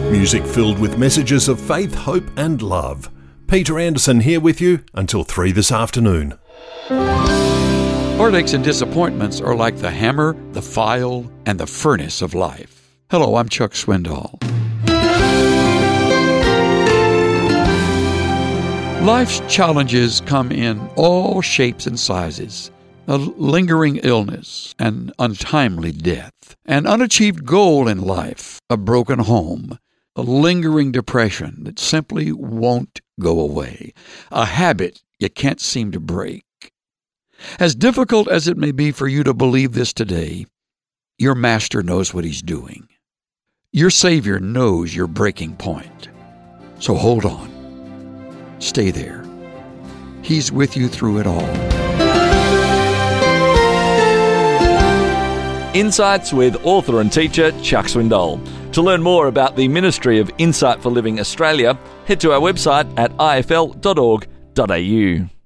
Music filled with messages of faith, hope and love. Peter Anderson here with you until 3 this afternoon. Heartaches and disappointments are like the hammer, the file, and the furnace of life. Hello, I'm Chuck Swindoll. Life's challenges come in all shapes and sizes. A lingering illness, an untimely death, an unachieved goal in life, a broken home, a lingering depression that simply won't go away, a habit you can't seem to break. As difficult as it may be for you to believe this today, your Master knows what He's doing. Your Savior knows your breaking point. So hold on. Stay there. He's with you through it all. Insights with author and teacher Chuck Swindoll. To learn more about the Ministry of Insight for Living Australia, head to our website at ifl.org.au.